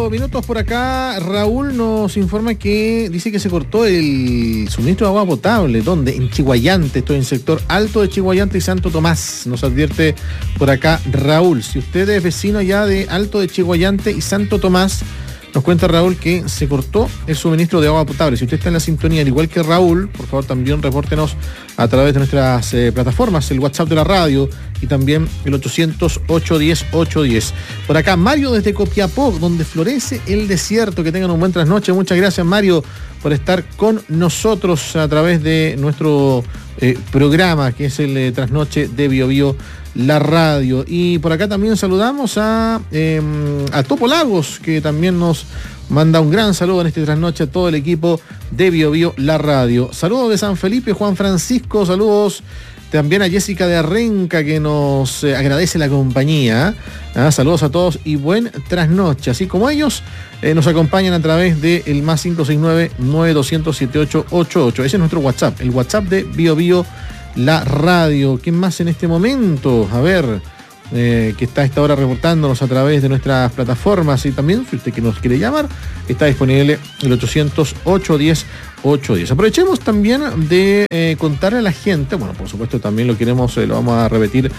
minutos por acá. Raúl nos informa que dice que se cortó el suministro de agua potable. ¿Dónde? En Chiguayante. Estoy en sector alto de Chiguayante y Santo Tomás. Nos advierte por acá Raúl. Si usted es vecino ya de Alto de Chiguayante y Santo Tomás, nos cuenta Raúl que se cortó el suministro de agua potable. Si usted está en la sintonía, al igual que Raúl, por favor también repórtenos a través de nuestras plataformas, el WhatsApp de la radio y también el 800-810-810. Por acá, Mario desde Copiapó, donde florece el desierto. Que tengan un buen trasnoche. Muchas gracias, Mario, por estar con nosotros a través de nuestro programa, que es el Trasnoche de Biobío, la radio. Y por acá también saludamos a Topo Lagos, que también nos manda un gran saludo en este trasnoche a todo el equipo de Biobío, la radio. Saludos de San Felipe, Juan Francisco. Saludos también a Jessica de Arrenca, que nos agradece la compañía. Saludos a todos y buen trasnoche. Así como ellos nos acompañan a través del más 569-9200-7888. Ese es nuestro WhatsApp, el WhatsApp de Biobío, la radio. ¿Quién más en este momento? A ver, que está a esta hora reportándonos a través de nuestras plataformas. Y también, si usted que nos quiere llamar, está disponible el 800-810-810. Aprovechemos también de contarle a la gente, bueno, por supuesto también lo vamos a repetir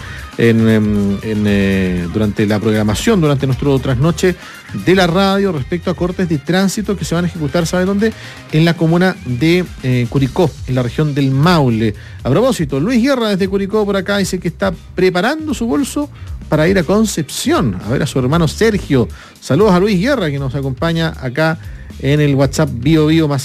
durante la programación, durante nuestro trasnoche de la radio, respecto a cortes de tránsito que se van a ejecutar, ¿sabe dónde? En la comuna de Curicó, en la región del Maule. A propósito, Luis Guerra desde Curicó por acá dice que está preparando su bolso para ir a Concepción a ver a su hermano Sergio. Saludos a Luis Guerra, que nos acompaña acá en el WhatsApp Biobío más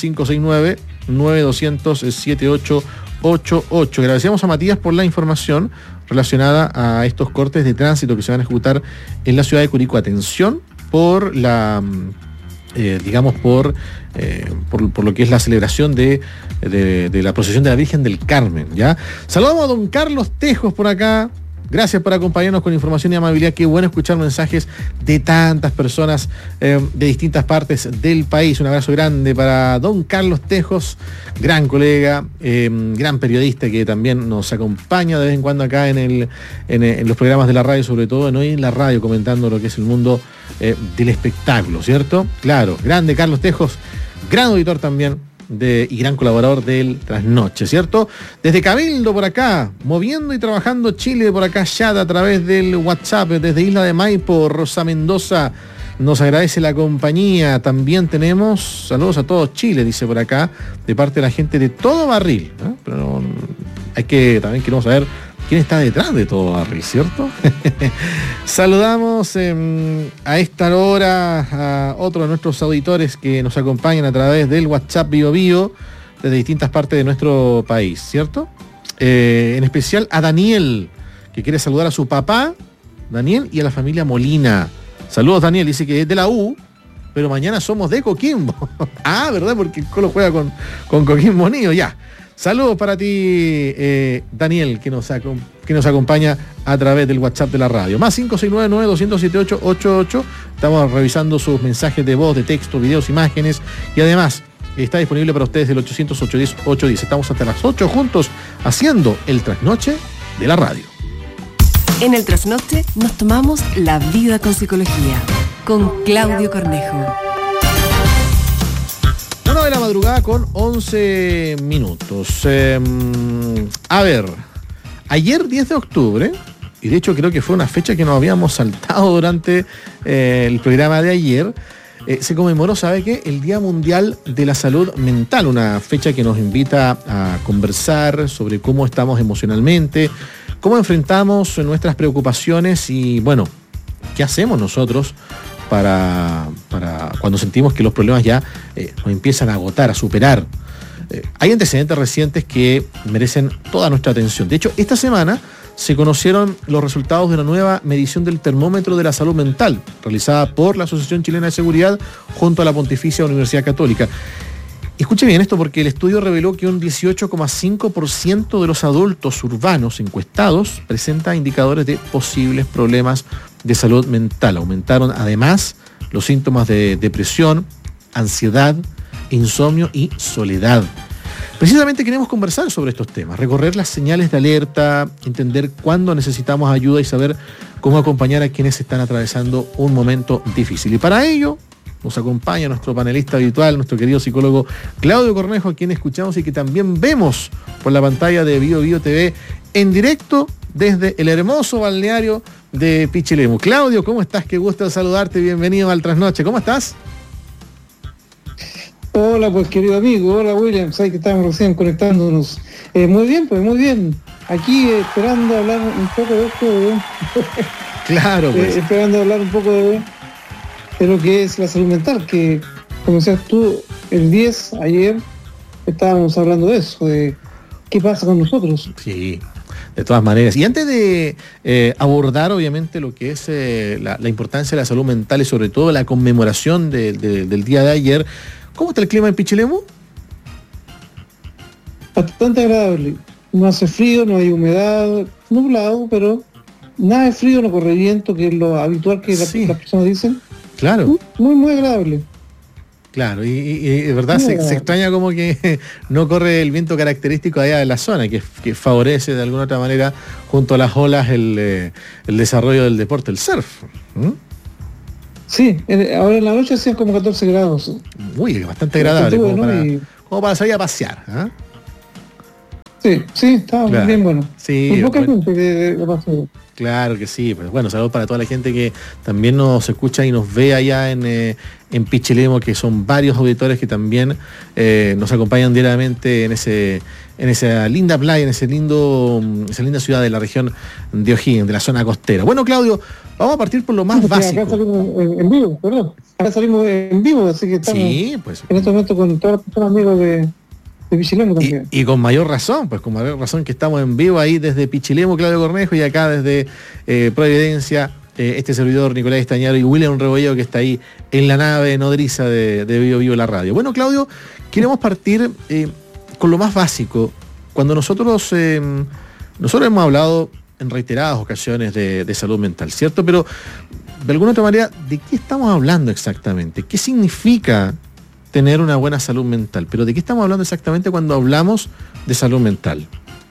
569-9200-7888. Agradecemos a Matías por la información relacionada a estos cortes de tránsito que se van a ejecutar en la ciudad de Curicó. Atención por la por lo que es la celebración de la procesión de la Virgen del Carmen, ¿ya? Saludamos a don Carlos Tejos por acá. Gracias por acompañarnos con información y amabilidad. Qué bueno escuchar mensajes de tantas personas de distintas partes del país. Un abrazo grande para don Carlos Tejos, gran colega, gran periodista que también nos acompaña de vez en cuando acá en los programas de la radio, sobre todo hoy en la radio, comentando lo que es el mundo del espectáculo, ¿cierto? Claro, grande Carlos Tejos, gran auditor también y gran colaborador del Trasnoche, ¿cierto? Desde Cabildo por acá, moviendo y trabajando Chile por acá, Shad, a través del WhatsApp, desde Isla de Maipo, Rosa Mendoza nos agradece la compañía. También tenemos saludos a todo Chile, dice por acá, de parte de la gente de Todo Barril, ¿eh? Pero también queremos saber quién está detrás de Todo Barril, ¿cierto? Saludamos a esta hora a otro de nuestros auditores que nos acompañan a través del WhatsApp Biobío desde distintas partes de nuestro país, ¿cierto? En especial a Daniel, que quiere saludar a su papá, Daniel, y a la familia Molina. Saludos, Daniel, dice que es de la U, pero mañana somos de Coquimbo. Ah, ¿verdad? Porque el Colo juega con Coquimbo Unido, ya. Saludos para ti, Daniel, que nos acompaña a través del WhatsApp de la radio. Más 569-9200-7888. Estamos revisando sus mensajes de voz, de texto, videos, imágenes. Y además, está disponible para ustedes el 800-810-810. Estamos hasta las 8 juntos haciendo el Trasnoche de la radio. En el Trasnoche nos tomamos la vida con psicología. Con Claudio Cornejo. 1 de la madrugada con 11 minutos. A ver, ayer 10 de octubre, y de hecho creo que fue una fecha que nos habíamos saltado durante el programa de ayer, se conmemoró, ¿sabe qué? El Día Mundial de la Salud Mental, una fecha que nos invita a conversar sobre cómo estamos emocionalmente, cómo enfrentamos nuestras preocupaciones y, bueno, ¿qué hacemos nosotros para cuando sentimos que los problemas ya nos empiezan a agotar, a superar? Hay antecedentes recientes que merecen toda nuestra atención. De hecho, esta semana se conocieron los resultados de una nueva medición del termómetro de la salud mental, realizada por la Asociación Chilena de Seguridad junto a la Pontificia Universidad Católica. Escuche bien esto, porque el estudio reveló que un 18,5% de los adultos urbanos encuestados presenta indicadores de posibles problemas de salud mental. Aumentaron además los síntomas de depresión, ansiedad, insomnio y soledad. Precisamente queremos conversar sobre estos temas, recorrer las señales de alerta, entender cuándo necesitamos ayuda y saber cómo acompañar a quienes están atravesando un momento difícil. Y para ello nos acompaña nuestro panelista habitual, nuestro querido psicólogo Claudio Cornejo, a quien escuchamos y que también vemos por la pantalla de Bio Bio TV en directo desde el hermoso balneario de Pichilemu. Claudio, ¿cómo estás? Qué gusto saludarte, bienvenido al Trasnoche. ¿Cómo estás? Hola, pues querido amigo, hola William, sabes que estamos recién conectándonos. Muy bien, pues muy bien. Aquí esperando hablar un poco de esto, Claro, pues. Esperando hablar un poco de lo que es la salud mental, que como decías tú, el 10, ayer, estábamos hablando de eso, de qué pasa con nosotros. Sí, de todas maneras. Y antes de abordar, obviamente, lo que es la importancia de la salud mental y sobre todo la conmemoración del día de ayer, ¿cómo está el clima en Pichilemu? Bastante agradable. No hace frío, no hay humedad, nublado, pero nada de frío, no corre viento, que es lo habitual que las personas dicen. Claro. Muy, muy agradable. Claro, y de verdad se extraña como que no corre el viento característico allá de la zona, que favorece de alguna otra manera, junto a las olas, el desarrollo del deporte, el surf. Sí, ahora en la noche hacían como 14 grados. Muy, bastante agradable, como para salir a pasear. Sí, estaba bien bueno. Sí, y poca gente de paseo. Claro que sí, pues bueno, saludos para toda la gente que también nos escucha y nos ve allá en Pichilemu, que son varios auditores que también nos acompañan diariamente en esa linda playa, en esa linda ciudad de la región de O'Higgins, de la zona costera. Bueno, Claudio, vamos a partir por lo más básico. Acá salimos en vivo, perdón. Acá salimos en vivo, así que estamos en este momento con todas las personas amigos de Pichilemu también. Y con mayor razón, que estamos en vivo ahí desde Pichilemu, Claudio Cornejo, y acá desde Providencia, este servidor Nicolás Estañaro y William Rebolledo, que está ahí en la nave nodriza de Bio Bio la radio. Bueno, Claudio, queremos partir con lo más básico. Cuando nosotros hemos hablado en reiteradas ocasiones de salud mental, ¿cierto? Pero de alguna otra manera, ¿de qué estamos hablando exactamente? ¿Qué significa tener una buena salud mental? Pero ¿de qué estamos hablando exactamente cuando hablamos de salud mental?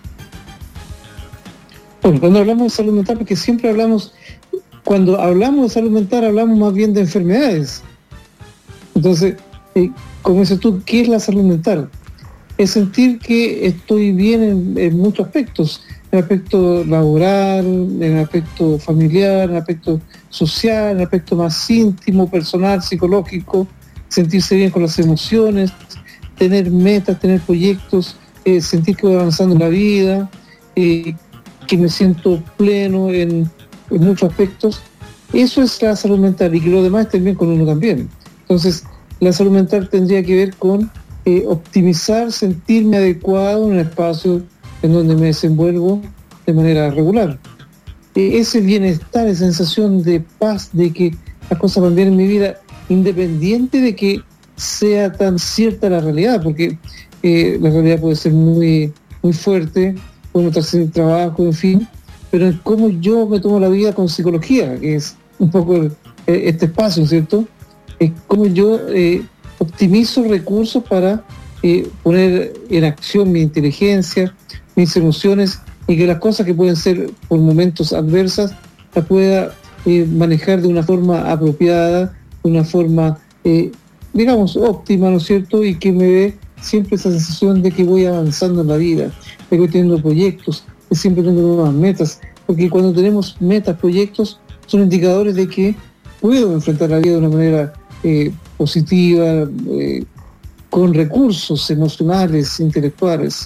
Bueno, cuando hablamos de salud mental, porque siempre cuando hablamos de salud mental, hablamos más bien de enfermedades. Entonces, como dices tú, ¿qué es la salud mental? Es sentir que estoy bien en muchos aspectos, en el aspecto laboral, en el aspecto familiar, en el aspecto social, en el aspecto más íntimo, personal, psicológico, sentirse bien con las emociones, tener metas, tener proyectos, sentir que voy avanzando en la vida, que me siento pleno en muchos aspectos. Eso es la salud mental, y que lo demás esté bien con uno también. Entonces, la salud mental tendría que ver con optimizar, sentirme adecuado en un espacio en donde me desenvuelvo de manera regular. Ese bienestar, esa sensación de paz, de que las cosas van bien en mi vida, independiente de que sea tan cierta la realidad, porque la realidad puede ser muy, muy fuerte, puedo estar sin trabajo, en fin, pero en cómo yo me tomo la vida con psicología, que es un poco este espacio, ¿cierto? Es cómo yo optimizo recursos para poner en acción mi inteligencia, mis emociones, y que las cosas que pueden ser por momentos adversas las pueda manejar de una forma apropiada, de una forma, digamos, óptima, ¿no es cierto? Y que me dé siempre esa sensación de que voy avanzando en la vida, de que voy teniendo proyectos, que siempre tengo nuevas metas, porque cuando tenemos metas, proyectos, son indicadores de que puedo enfrentar la vida de una manera positiva, con recursos emocionales, intelectuales.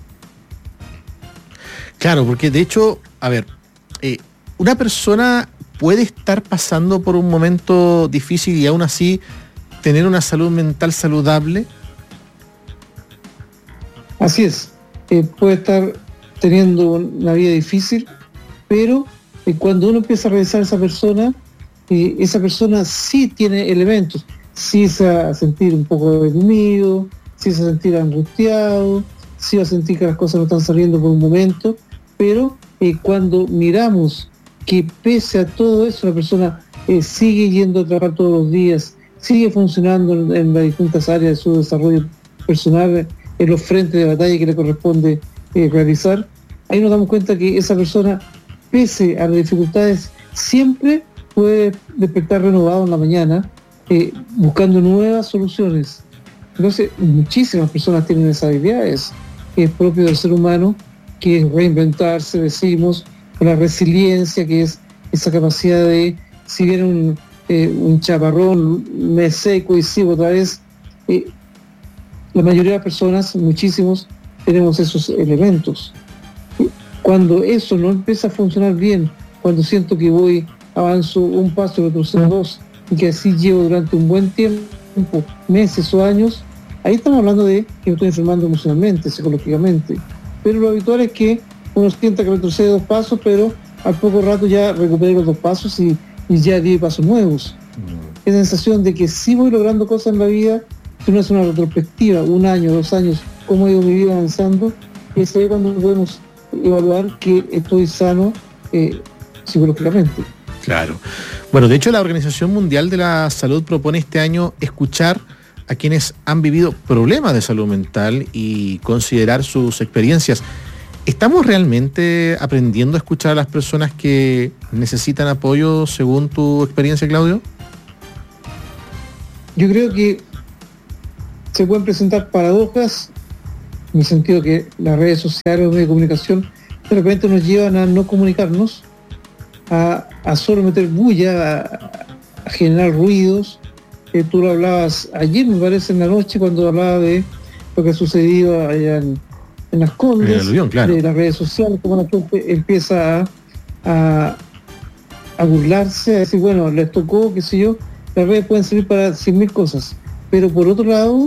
Claro, porque de hecho, a ver, una persona puede estar pasando por un momento difícil y aún así tener una salud mental saludable. Así es, puede estar teniendo una vida difícil, pero cuando uno empieza a revisar a esa persona sí tiene elementos, sí se va a sentir un poco deprimido, sí se va a sentir angustiado, sí va a sentir que las cosas no están saliendo por un momento, pero cuando miramos que pese a todo eso la persona sigue yendo a trabajar todos los días, sigue funcionando en las distintas áreas de su desarrollo personal, en los frentes de batalla que le corresponde realizar, ahí nos damos cuenta que esa persona, pese a las dificultades, siempre puede despertar renovado en la mañana buscando nuevas soluciones. Entonces, muchísimas personas tienen esas habilidades, que es propio del ser humano, que es reinventarse, decimos, la resiliencia, que es esa capacidad de, si viene un chaparrón, me seco y sigo otra vez. La mayoría de las personas, muchísimos, tenemos esos elementos. Cuando eso no empieza a funcionar bien, cuando siento que avanzo un paso, retrocedo dos, y que así llevo durante un buen tiempo, meses o años, ahí estamos hablando de que me estoy enfermando emocionalmente, psicológicamente. Pero lo habitual es que uno sienta que retrocede 2 pasos, pero al poco rato ya recuperé los 2 pasos y ya di pasos nuevos. Esa sensación de que sí voy logrando cosas en la vida, si uno hace una retrospectiva, 1 año, 2 años, cómo ha ido mi vida avanzando, y es ahí cuando podemos evaluar que estoy sano psicológicamente. Claro. Bueno, de hecho la Organización Mundial de la Salud propone este año escuchar a quienes han vivido problemas de salud mental y considerar sus experiencias. ¿Estamos realmente aprendiendo a escuchar a las personas que necesitan apoyo según tu experiencia, Claudio? Yo creo que se pueden presentar paradojas, en el sentido que las redes sociales, los medios de comunicación, de repente nos llevan a no comunicarnos, a solo meter bulla, a generar ruidos. Tú lo hablabas ayer, me parece, en la noche, cuando hablaba de lo que ha sucedido allá en Las Condes, aluvión, claro, de las redes sociales, como la gente empieza a burlarse, a decir, bueno, les tocó, qué sé yo. Las redes pueden servir para 100.000 cosas, pero por otro lado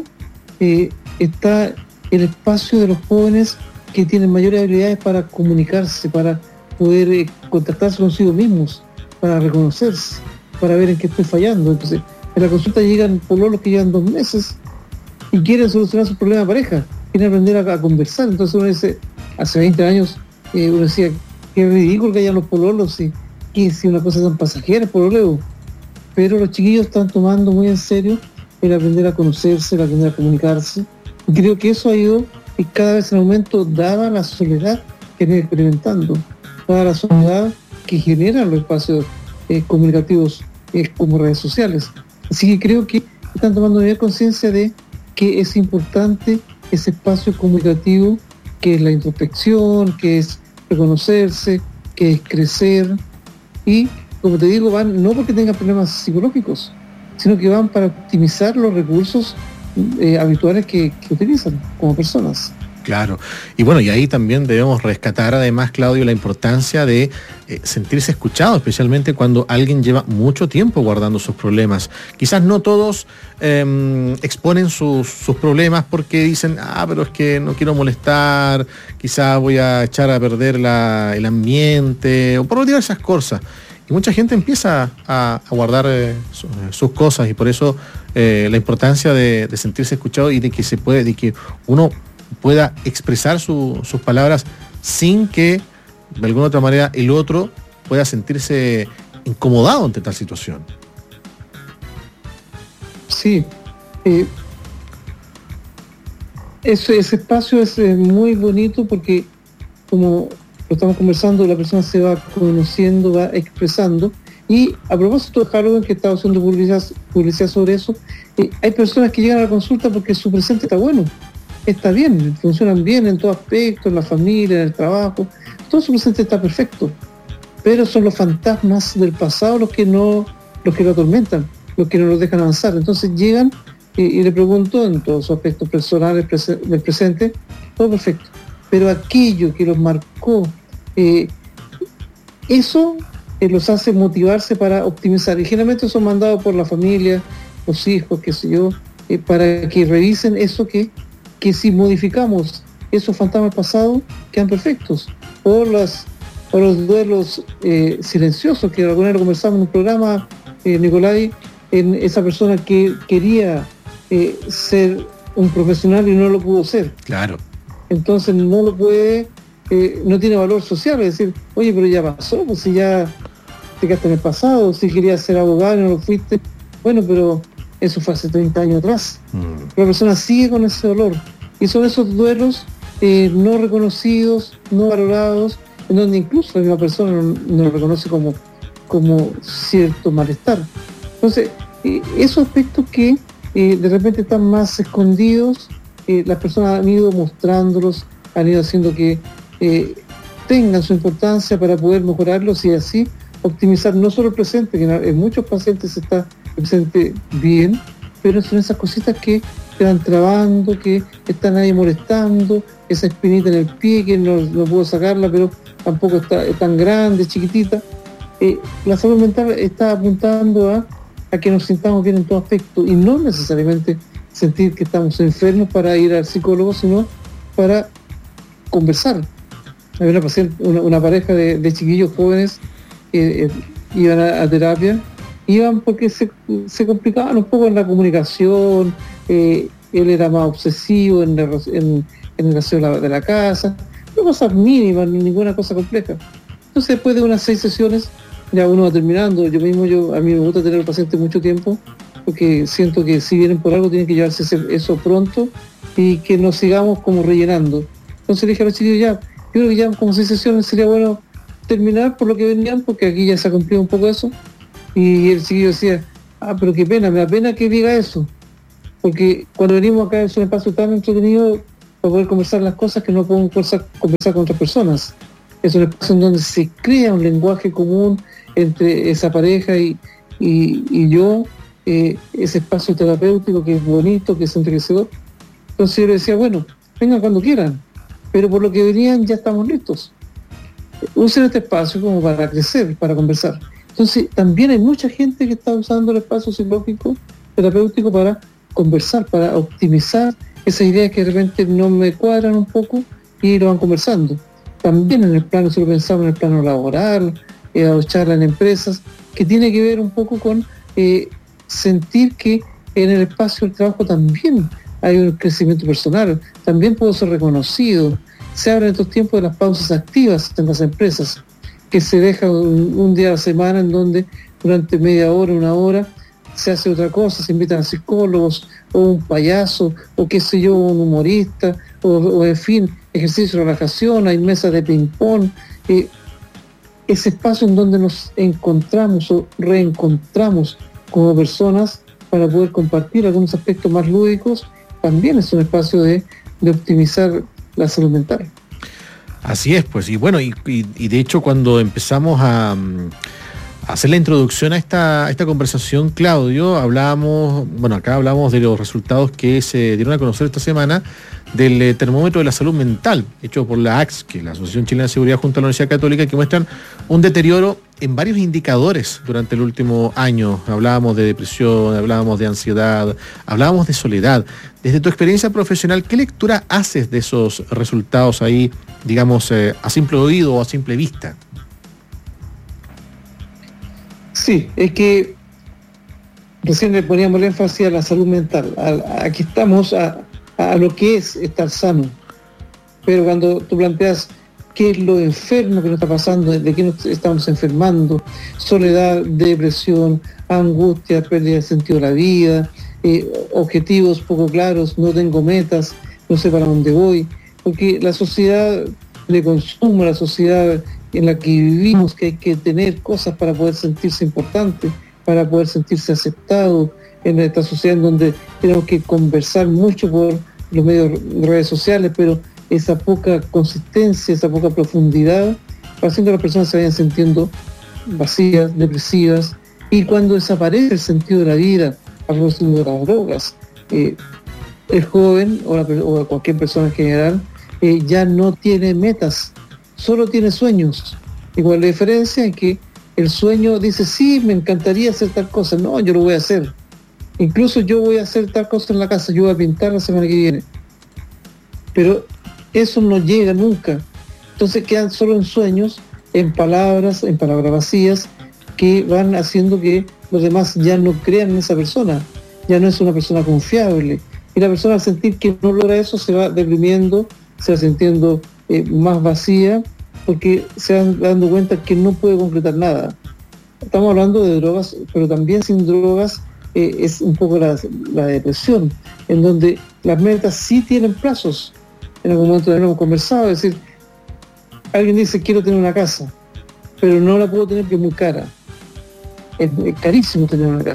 está el espacio de los jóvenes que tienen mayores habilidades para comunicarse, para poder contactarse consigo mismos, para reconocerse, para ver en qué estoy fallando. Entonces, en la consulta llegan pololos que llevan 2 meses y quieren solucionar su problema de pareja, quieren aprender a conversar. Entonces uno dice, hace 20 años uno decía, qué ridículo que hayan los pololos, y si una cosa tan pasajera, el pololeo. Pero los chiquillos están tomando muy en serio el aprender a conocerse, el aprender a comunicarse. Y creo que eso ha ido y cada vez en aumento, dada la soledad que están experimentando, dada la soledad que generan los espacios comunicativos como redes sociales. Así que creo que están tomando mayor conciencia de que es importante ese espacio comunicativo, que es la introspección, que es reconocerse, que es crecer. Y, como te digo, van no porque tengan problemas psicológicos, sino que van para optimizar los recursos habituales que utilizan como personas. Claro. Y bueno, y ahí también debemos rescatar además, Claudio, la importancia de sentirse escuchado, especialmente cuando alguien lleva mucho tiempo guardando sus problemas. Quizás no todos exponen sus problemas porque dicen, pero es que no quiero molestar, quizás voy a echar a perder el ambiente, o por diversas cosas. Y mucha gente empieza a guardar sus cosas, y por eso la importancia de sentirse escuchado y de que uno pueda expresar sus palabras sin que de alguna otra manera el otro pueda sentirse incomodado ante tal situación. Sí, ese espacio es muy bonito porque, como lo estamos conversando, la persona se va conociendo, va expresando. Y a propósito de Halloween, que estaba haciendo publicidad sobre eso, hay personas que llegan a la consulta porque su presente está bueno, está bien, funcionan bien en todo aspecto, en la familia, en el trabajo, todo su presente está perfecto, pero son los fantasmas del pasado los que lo atormentan, los que no los dejan avanzar. Entonces llegan y le pregunto en todos sus aspectos personales del presente, todo perfecto, pero aquello que los marcó, eso los hace motivarse para optimizar, y generalmente son mandados por la familia, los hijos, qué sé yo, para que revisen eso que si modificamos esos fantasmas pasados, quedan perfectos. O los duelos silenciosos, que alguna vez lo conversamos en un programa, Nicolai, en esa persona que quería ser un profesional y no lo pudo ser. Claro. Entonces no lo puede, no tiene valor social, es decir, oye, pero ya pasó, pues si ya te quedaste en el pasado, si querías ser abogado y no lo fuiste, bueno, pero eso fue hace 30 años atrás. La persona sigue con ese dolor. Y son esos duelos no reconocidos, no valorados, en donde incluso la misma persona no lo reconoce como cierto malestar. Entonces, esos aspectos que de repente están más escondidos, las personas han ido mostrándolos, han ido haciendo que tengan su importancia para poder mejorarlos y así optimizar no solo el presente, que en muchos pacientes está el presente bien, pero son esas cositas que te van trabando, que están ahí molestando, esa espinita en el pie que no puedo sacarla, pero tampoco está tan grande, chiquitita. La salud mental está apuntando a que nos sintamos bien en todo aspecto y no necesariamente sentir que estamos enfermos para ir al psicólogo, sino para conversar. Había una pareja de chiquillos jóvenes que iban a terapia, iban porque se complicaban un poco en la comunicación, él era más obsesivo en el aseo de la casa, no cosas mínimas, ninguna cosa compleja. Entonces después de unas 6 sesiones, ya uno va terminando. A mí me gusta tener al paciente mucho tiempo, porque siento que si vienen por algo tienen que llevarse eso pronto y que nos sigamos como rellenando. Entonces le dije a los chicos, yo creo que ya como 6 sesiones sería bueno terminar por lo que venían, porque aquí ya se ha cumplido un poco eso. Y el chiquillo decía, pero qué pena, me da pena que diga eso, porque cuando venimos acá es un espacio tan entretenido para poder conversar las cosas que no podemos conversar con otras personas. Es un espacio en donde se crea un lenguaje común entre esa pareja y yo, ese espacio terapéutico que es bonito, que es enriquecedor. Entonces yo le decía, bueno, vengan cuando quieran, pero por lo que venían ya estamos listos. Usen este espacio como para crecer, para conversar. Entonces también hay mucha gente que está usando el espacio psicológico, terapéutico para conversar, para optimizar esas ideas que de repente no me cuadran un poco y lo van conversando. También en el plano, si lo pensamos en el plano laboral, o charla en empresas, que tiene que ver un poco con sentir que en el espacio del trabajo también hay un crecimiento personal, también puedo ser reconocido. Se habla en estos tiempos de las pausas activas en las empresas, que se deja un día a la semana en donde durante media hora, 1 hora, se hace otra cosa, se invitan a psicólogos, o un payaso, o qué sé yo, un humorista, o en fin, ejercicio de relajación, hay mesas de ping-pong, ese espacio en donde nos encontramos o reencontramos como personas para poder compartir algunos aspectos más lúdicos, también es un espacio de optimizar la salud mental. Así es, pues, y bueno, y de hecho cuando empezamos a hacer la introducción a esta conversación, Claudio, acá hablamos de los resultados que se dieron a conocer esta semana del termómetro de la salud mental, hecho por la ACS, que es la Asociación Chilena de Seguridad junto a la Universidad Católica, que muestran un deterioro en varios indicadores durante el último año. Hablábamos de depresión, hablábamos de ansiedad, hablábamos de soledad. Desde tu experiencia profesional, ¿qué lectura haces de esos resultados ahí, digamos, a simple oído o a simple vista? Sí, es que recién le poníamos el énfasis a la salud mental. Aquí estamos a lo que es estar sano. Pero cuando tú planteas qué es lo enfermo que nos está pasando, de qué nos estamos enfermando, soledad, depresión, angustia, pérdida de sentido de la vida, objetivos poco claros, no tengo metas, no sé para dónde voy, porque la sociedad de consumo, la sociedad en la que vivimos, que hay que tener cosas para poder sentirse importante, para poder sentirse aceptado, en esta sociedad en donde tenemos que conversar mucho por los medios de redes sociales, pero esa poca consistencia, esa poca profundidad, va haciendo que las personas se vayan sintiendo vacías, depresivas, y cuando desaparece el sentido de la vida a propósito de las drogas, el joven o cualquier persona en general ya no tiene metas, solo tiene sueños. Igual la diferencia es que el sueño dice, sí, me encantaría hacer tal cosa, no, yo lo voy a hacer. Incluso yo voy a hacer tal cosa en la casa, yo voy a pintar la semana que viene. Pero eso no llega nunca. Entonces quedan solo en sueños, en palabras vacías, que van haciendo que los demás ya no crean en esa persona. Ya no es una persona confiable. Y la persona al sentir que no logra eso se va deprimiendo, se va sintiendo más vacía, porque se van dando cuenta que no puede concretar nada. Estamos hablando de drogas, pero también sin drogas es un poco la depresión, en donde las metas sí tienen plazos. En algún momento lo hemos conversado, es decir, alguien dice quiero tener una casa, pero no la puedo tener porque es muy cara. Es carísimo tener una casa.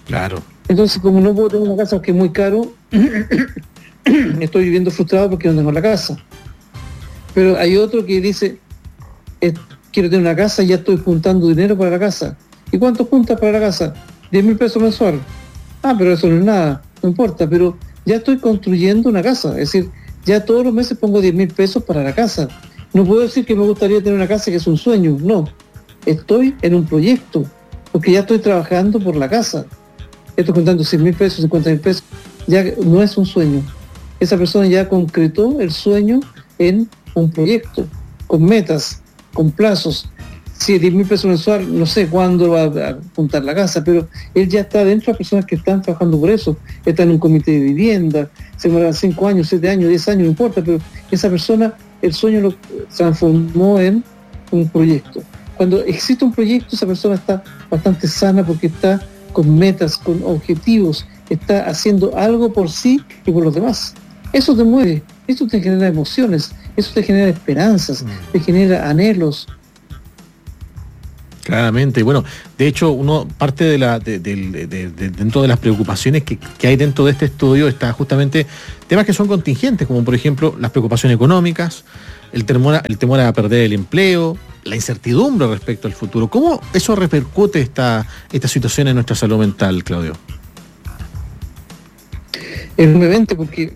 Claro. Entonces, como no puedo tener una casa que es muy caro, estoy viviendo frustrado porque no tengo la casa. Pero hay otro que dice, quiero tener una casa y ya estoy juntando dinero para la casa. ¿Y cuánto juntas para la casa? 10.000 pesos mensual. Ah, pero eso no es nada, no importa, pero ya estoy construyendo una casa. Es decir, ya todos los meses pongo 10.000 pesos para la casa. No puedo decir que me gustaría tener una casa que es un sueño, no. Estoy en un proyecto, porque ya estoy trabajando por la casa. Estoy contando 100.000 pesos, 50.000 pesos. Ya no es un sueño. Esa persona ya concretó el sueño en un proyecto, con metas, con plazos. Si 10.000 pesos mensual, no sé cuándo va a juntar la casa, pero él ya está dentro de las personas que están trabajando por eso. Está en un comité de vivienda, se demorará 5 años, 7 años, 10 años, no importa, pero esa persona, el sueño lo transformó en un proyecto. Cuando existe un proyecto, esa persona está bastante sana porque está con metas, con objetivos, está haciendo algo por sí y por los demás. Eso te mueve, eso te genera emociones, eso te genera esperanzas, te genera anhelos. Claramente, bueno, de hecho, parte de dentro de las preocupaciones que hay dentro de este estudio está justamente temas que son contingentes, como por ejemplo las preocupaciones económicas, el temor a perder el empleo, la incertidumbre respecto al futuro. ¿Cómo eso repercute esta situación en nuestra salud mental, Claudio? Enormemente, porque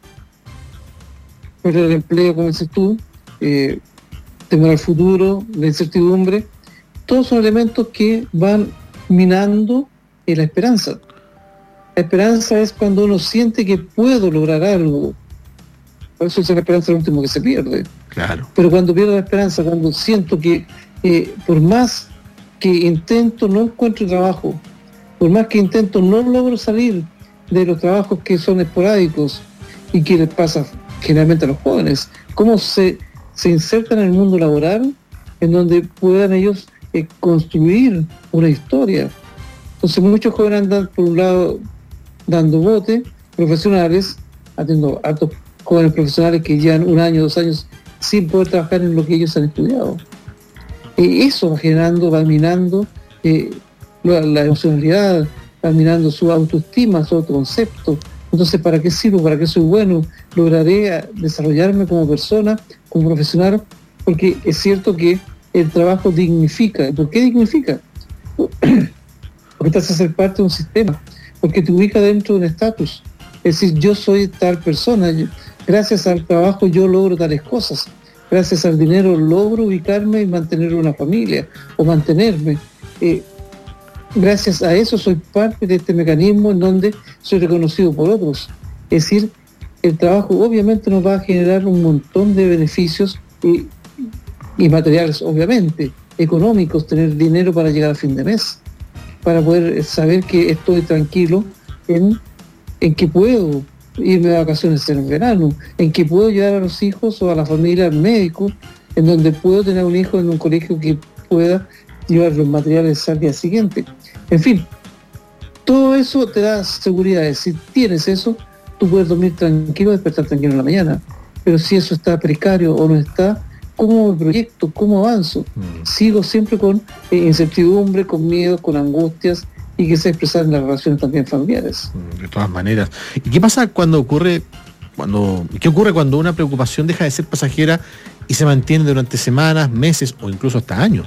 perder el empleo, como dices tú, temor al futuro, la incertidumbre, todos son elementos que van minando la esperanza. La esperanza es cuando uno siente que puedo lograr algo. Por eso es la esperanza lo último que se pierde. Claro. Pero cuando pierdo la esperanza, cuando siento que por más que intento no encuentro trabajo, por más que intento no logro salir de los trabajos que son esporádicos y que les pasa generalmente a los jóvenes, cómo se insertan en el mundo laboral en donde puedan ellos construir una historia. Entonces muchos jóvenes andan por un lado dando bote, profesionales, atiendo a hartos jóvenes profesionales que llevan 1 año, 2 años sin poder trabajar en lo que ellos han estudiado. Eso va generando, va minando la emocionalidad, va minando su autoestima, su autoconcepto. Entonces, ¿para qué sirvo? ¿Para qué soy bueno? ¿Lograré desarrollarme como persona, como profesional? Porque es cierto que el trabajo dignifica. ¿Por qué dignifica? Porque te hace ser parte de un sistema, porque te ubica dentro de un estatus. Es decir, yo soy tal persona, gracias al trabajo yo logro tales cosas, gracias al dinero logro ubicarme y mantener una familia, o mantenerme. Gracias a eso soy parte de este mecanismo en donde soy reconocido por otros. Es decir, el trabajo obviamente nos va a generar un montón de beneficios y materiales, obviamente, económicos, tener dinero para llegar a fin de mes, para poder saber que estoy tranquilo en que puedo irme de vacaciones en el verano, en que puedo llevar a los hijos o a la familia al médico, en donde puedo tener un hijo en un colegio que pueda llevar los materiales al día siguiente. En fin, todo eso te da seguridad. Si tienes eso, tú puedes dormir tranquilo, despertar tranquilo en la mañana. Pero si eso está precario o no está, ¿cómo me proyecto? ¿Cómo avanzo? Sigo siempre con incertidumbre, con miedo, con angustias, y que se expresan en las relaciones también familiares. De todas maneras. ¿Y qué pasa cuando ocurre cuando una preocupación deja de ser pasajera y se mantiene durante semanas, meses o incluso hasta años?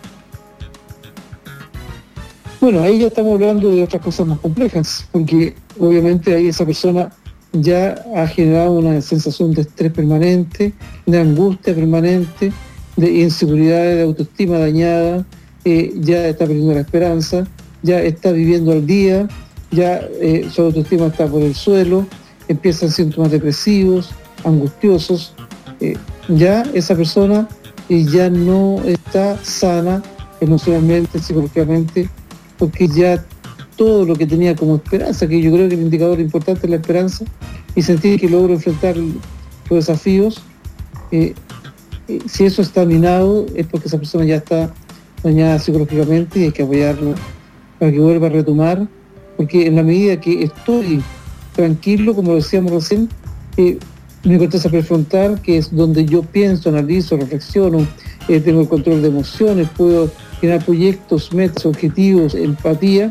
Bueno, ahí ya estamos hablando de otras cosas más complejas, porque obviamente ahí esa persona ya ha generado una sensación de estrés permanente, de angustia permanente, de inseguridad, de autoestima dañada, ya está perdiendo la esperanza, ya está viviendo al día, ya su autoestima está por el suelo, empiezan síntomas depresivos, angustiosos, ya esa persona ya no está sana emocionalmente, psicológicamente, porque ya todo lo que tenía como esperanza, que yo creo que el indicador importante es la esperanza, y sentir que logro enfrentar los desafíos, si eso está minado es porque esa persona ya está dañada psicológicamente y hay que apoyarlo para que vuelva a retomar, porque en la medida que estoy tranquilo, como decíamos recién, mi corteza prefrontal, que es donde yo pienso, analizo, reflexiono, tengo el control de emociones, puedo generar proyectos, metas, objetivos, empatía,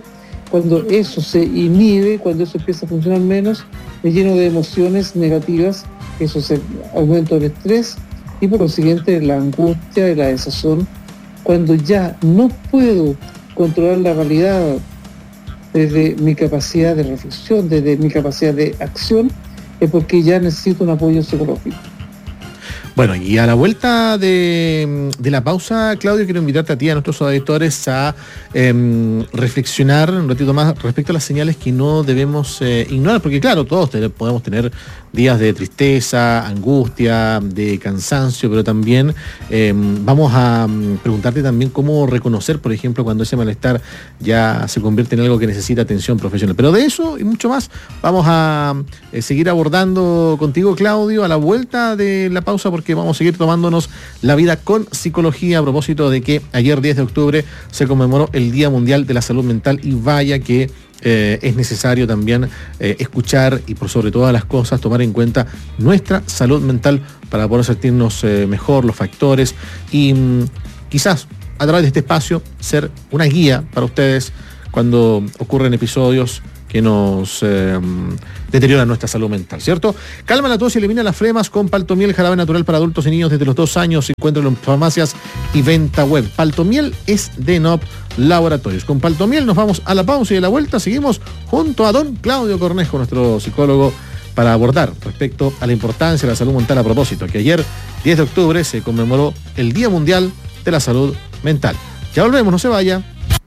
Cuando eso se inhibe, cuando eso empieza a funcionar menos, me lleno de emociones negativas, eso se aumenta el estrés y por consiguiente la angustia y la desazón. Cuando ya no puedo controlar la realidad desde mi capacidad de reflexión, desde mi capacidad de acción, es porque ya necesito un apoyo psicológico. Bueno, y a la vuelta de la pausa, Claudio, quiero invitarte a ti y a nuestros auditores a reflexionar un ratito más respecto a las señales que no debemos ignorar, porque claro, todos podemos tener días de tristeza, angustia, de cansancio, pero también vamos a preguntarte también cómo reconocer, por ejemplo, cuando ese malestar ya se convierte en algo que necesita atención profesional. Pero de eso y mucho más vamos a seguir abordando contigo, Claudio, a la vuelta de la pausa, porque vamos a seguir tomándonos la vida con psicología a propósito de que ayer 10 de octubre se conmemoró el Día Mundial de la Salud Mental y vaya que es necesario también escuchar y por sobre todas las cosas tomar en cuenta nuestra salud mental para poder sentirnos mejor, los factores y quizás a través de este espacio ser una guía para ustedes cuando ocurren episodios que nos deterioran nuestra salud mental, ¿cierto? Calma la tos y elimina las flemas con Paltomiel, jarabe natural para adultos y niños desde los 2 años. Encuéntralo en farmacias y venta web. Paltomiel es de NOP Laboratorios. Con Paltomiel nos vamos a la pausa y a la vuelta seguimos junto a don Claudio Cornejo, nuestro psicólogo, para abordar respecto a la importancia de la salud mental a propósito, que ayer, 10 de octubre, se conmemoró el Día Mundial de la Salud Mental. Ya volvemos, no se vaya.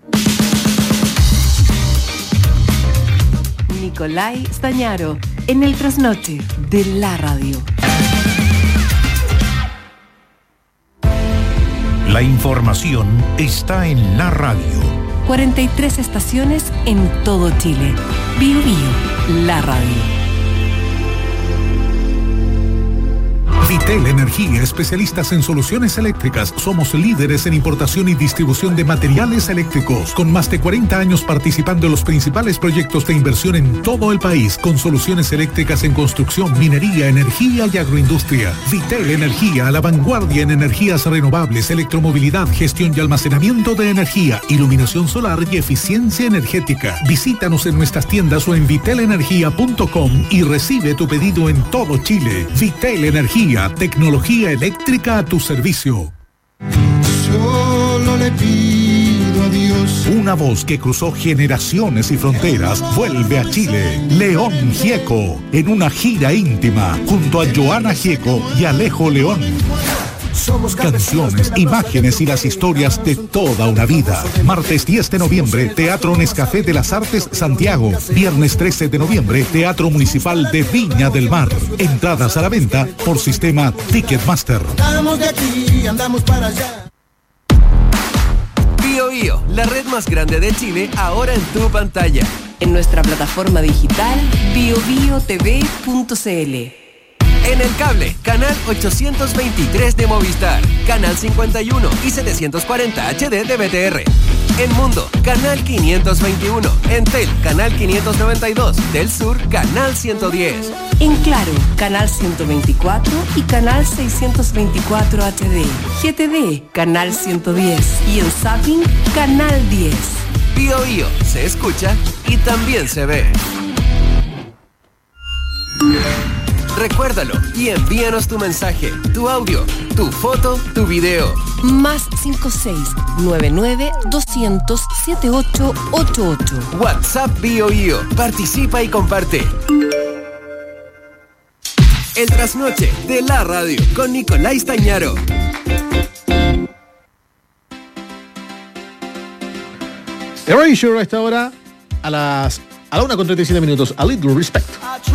Nicolai Stañaro, en el trasnoche de la radio. La información está en la radio. 43 estaciones en todo Chile. Bio Bio, la radio. Vitel Energía, especialistas en soluciones eléctricas. Somos líderes en importación y distribución de materiales eléctricos, con más de 40 años participando en los principales proyectos de inversión en todo el país, con soluciones eléctricas en construcción, minería, energía y agroindustria. Vitel Energía, a la vanguardia en energías renovables, electromovilidad, gestión y almacenamiento de energía, iluminación solar y eficiencia energética. Visítanos en nuestras tiendas o en vitelenergia.com y recibe tu pedido en todo Chile. Vitel Energía, tecnología eléctrica a tu servicio. Solo le pido a Dios. Una voz que cruzó generaciones y fronteras vuelve a Chile. León Gieco, en una gira íntima junto a Joana Gieco y Alejo León. Canciones, imágenes y las historias de toda una vida. Martes 10 de noviembre, Teatro Nescafé de las Artes Santiago. Viernes 13 de noviembre, Teatro Municipal de Viña del Mar. Entradas a la venta por sistema Ticketmaster. Andamos de aquí, andamos para allá. Bio Bio, la red más grande de Chile, ahora en tu pantalla. En nuestra plataforma digital biobiotv.cl. En el cable, canal 823 de Movistar, canal 51 y 740 HD de BTR. En Mundo, canal 521. En Tel, canal 592. Del Sur, canal 110. En Claro, canal 124 y canal 624 HD. GTD, canal 110. Y en Zapping, canal 10. Bio Bio, se escucha y también se ve. Recuérdalo y envíanos tu mensaje, tu audio, tu foto, tu video. Más 56-99-200-7888. WhatsApp Bio Bio. Participa y comparte. El trasnoche de la radio con Nicolai Stañaro. Erasure a esta hora a la 1:37 minutos. A Little Respect.